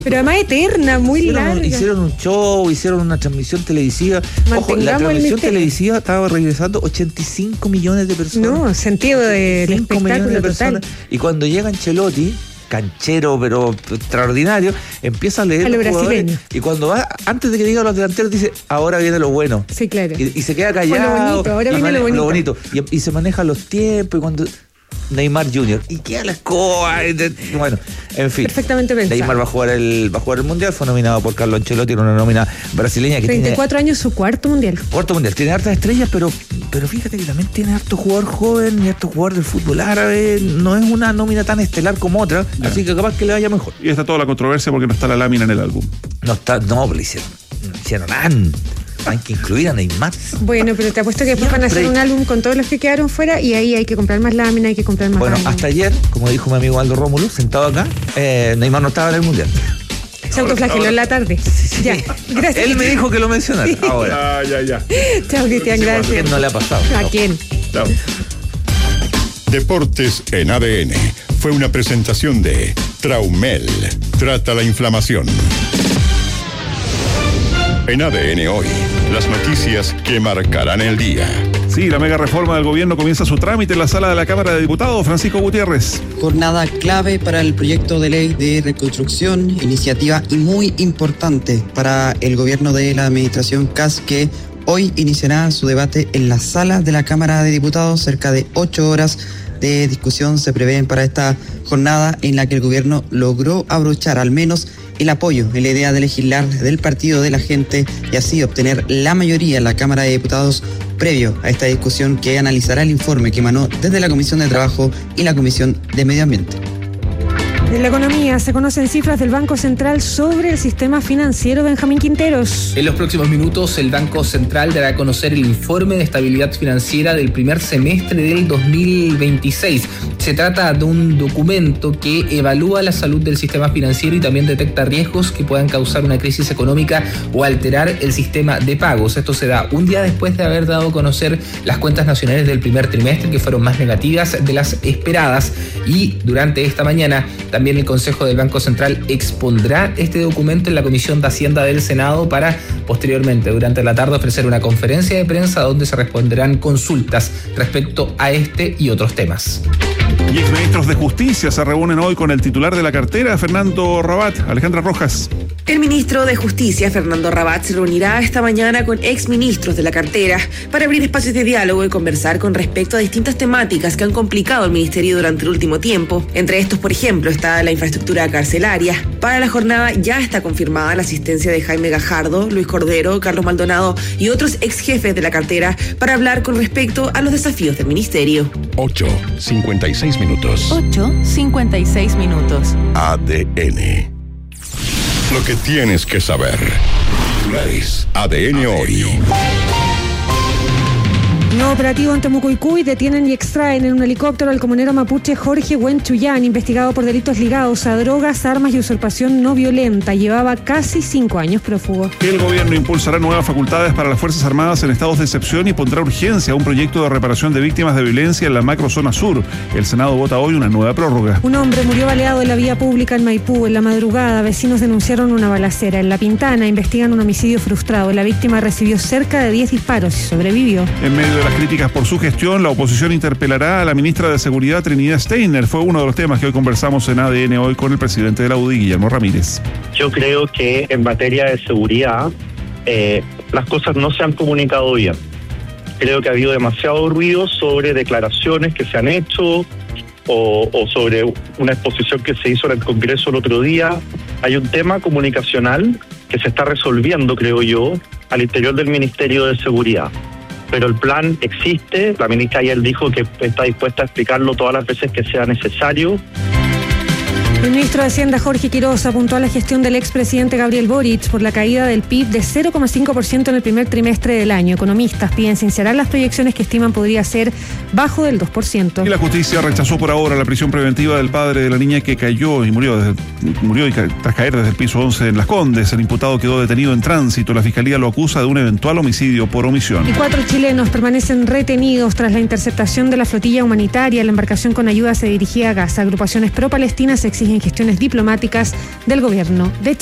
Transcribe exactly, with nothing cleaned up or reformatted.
Pero además eterna, muy hicieron, larga. Hicieron un show, hicieron una transmisión televisiva. Ojo, la transmisión televisiva estaba regresando ochenta y cinco millones de personas. No, sentido de espectáculo de personas. Total. Y cuando llega Ancelotti, canchero pero extraordinario, empieza a leer a lo brasileño. Y cuando va, antes de que diga los delanteros, dice, ahora viene lo bueno. Sí, claro. Y, y se queda callado. Bueno, bonito, ahora viene maneja, lo bonito. Lo bonito. Y, y se manejan los tiempos y cuando... Neymar junior Y queda la escoba. Bueno, en fin. Perfectamente pensado. Neymar va a jugar el, va a jugar el mundial. Fue nominado por Carlo Ancelotti en una nómina brasileña que treinta y cuatro tiene, años, su cuarto mundial. Cuarto mundial. Tiene hartas estrellas, pero, pero fíjate que también tiene harto jugador joven y harto jugador del fútbol árabe. No es una nómina tan estelar como otra, yeah. Así que capaz que le vaya mejor. Y está toda la controversia porque no está la lámina en el álbum. No está, no, pero hicieron, hicieron nada. Hay que incluir a Neymar. Bueno, pero te apuesto que después Siempre. van a hacer un álbum con todos los que quedaron fuera y ahí hay que comprar más lámina, hay que comprar más Bueno, lámina. Hasta ayer, como dijo mi amigo Aldo Rómulo, sentado acá, eh, Neymar no estaba en el mundial. Se autoflageló en la tarde. Sí, sí. Ya, gracias. Él me dijo que lo mencionara. Sí. Ahora. Ya, ya, ya. Chao, Cristian, gracias. ¿A quién no le ha pasado? ¿A quién? Chao. Deportes en A D N fue una presentación de Traumel. Trata la inflamación. En A D N hoy, las noticias que marcarán el día. Sí, la mega reforma del gobierno comienza su trámite en la sala de la Cámara de Diputados. Francisco Gutiérrez. Jornada clave para el proyecto de ley de reconstrucción, iniciativa y muy importante para el gobierno de la administración C A S, que hoy iniciará su debate en la sala de la Cámara de Diputados. Cerca de ocho horas de discusión se prevén para esta jornada en la que el gobierno logró abrochar al menos el apoyo en la idea de legislar del partido de la gente y así obtener la mayoría en la Cámara de Diputados previo a esta discusión que analizará el informe que emanó desde la Comisión de Trabajo y la Comisión de Medio Ambiente. En la economía se conocen cifras del Banco Central sobre el sistema financiero. Benjamín Quinteros. En los próximos minutos el Banco Central dará a conocer el informe de estabilidad financiera del primer semestre del dos mil veintiséis. Se trata de un documento que evalúa la salud del sistema financiero y también detecta riesgos que puedan causar una crisis económica o alterar el sistema de pagos. Esto se da un día después de haber dado a conocer las cuentas nacionales del primer trimestre, que fueron más negativas de las esperadas, y durante esta mañana también el Consejo del Banco Central expondrá este documento en la Comisión de Hacienda del Senado para posteriormente, durante la tarde, ofrecer una conferencia de prensa donde se responderán consultas respecto a este y otros temas. Y exministros de Justicia se reúnen hoy con el titular de la cartera, Fernando Rabat. Alejandra Rojas. El ministro de Justicia, Fernando Rabat, se reunirá esta mañana con exministros de la cartera para abrir espacios de diálogo y conversar con respecto a distintas temáticas que han complicado el ministerio durante el último tiempo. Entre estos, por ejemplo, está la infraestructura carcelaria. Para la jornada ya está confirmada la asistencia de Jaime Gajardo, Luis Cordero, Carlos Maldonado y otros ex jefes de la cartera para hablar con respecto a los desafíos del ministerio. ocho cincuenta y seis minutos. ocho cincuenta y seis minutos. A D N. Lo que tienes que saber. Titulares. A D N hoy. Nuevo operativo en Temucuicui. Detienen y extraen en un helicóptero al comunero mapuche Jorge Huenchuyán, investigado por delitos ligados a drogas, armas y usurpación no violenta. Llevaba casi cinco años prófugo. El gobierno impulsará nuevas facultades para las Fuerzas Armadas en estados de excepción y pondrá urgencia a un proyecto de reparación de víctimas de violencia en la macrozona sur. El Senado vota hoy una nueva prórroga. Un hombre murió baleado en la vía pública en Maipú. En la madrugada, vecinos denunciaron una balacera. En La Pintana investigan un homicidio frustrado. La víctima recibió cerca de diez disparos y sobrevivió. En medio de las críticas por su gestión, la oposición interpelará a la ministra de Seguridad, Trinidad Steiner. Fue uno de los temas que hoy conversamos en A D N hoy con el presidente de la U D I, Guillermo Ramírez. Yo creo que en materia de seguridad eh, las cosas no se han comunicado bien. Creo que ha habido demasiado ruido sobre declaraciones que se han hecho o, o sobre una exposición que se hizo en el Congreso el otro día. Hay un tema comunicacional que se está resolviendo, creo yo, al interior del Ministerio de Seguridad. Pero el plan existe. La ministra ayer dijo que está dispuesta a explicarlo todas las veces que sea necesario. El ministro de Hacienda, Jorge Quiroz, apuntó a la gestión del expresidente Gabriel Boric por la caída del P I B de cero coma cinco por ciento en el primer trimestre del año. Economistas piden sincerar las proyecciones que estiman podría ser bajo del dos por ciento. Y la justicia rechazó por ahora la prisión preventiva del padre de la niña que cayó y murió, desde, murió y ca- tras caer desde el piso once en Las Condes. El imputado quedó detenido en tránsito. La fiscalía lo acusa de un eventual homicidio por omisión. Y cuatro chilenos permanecen retenidos tras la interceptación de la flotilla humanitaria. La embarcación con ayuda se dirigía a Gaza. Agrupaciones pro-palestinas exigen en gestiones diplomáticas del gobierno de Chile.